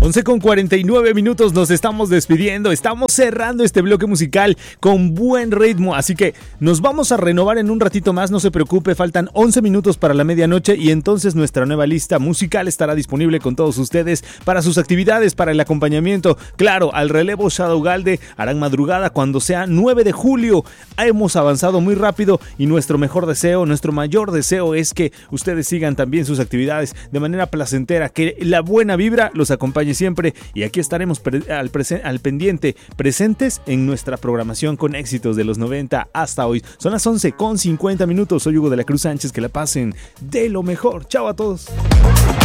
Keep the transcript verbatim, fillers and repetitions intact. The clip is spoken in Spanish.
once con cuarenta y nueve minutos, nos estamos despidiendo, estamos cerrando este bloque musical con buen ritmo, así que nos vamos a renovar en un ratito más, no se preocupe, faltan once minutos para la medianoche y entonces nuestra nueva lista musical estará disponible con todos ustedes para sus actividades, para el acompañamiento. Claro, al relevo Shadow Galde harán madrugada cuando sea nueve de julio. Hemos avanzado muy rápido y nuestro mejor deseo, nuestro mayor deseo es que ustedes sigan también sus actividades de manera placentera, que la buena vibra los acompañe siempre y aquí estaremos pre- al, presen- al pendiente, presentes en nuestra programación con éxitos de los noventa hasta hoy. Son las once con cincuenta minutos, soy Hugo de la Cruz Sánchez, que la pasen de lo mejor. Chao a todos.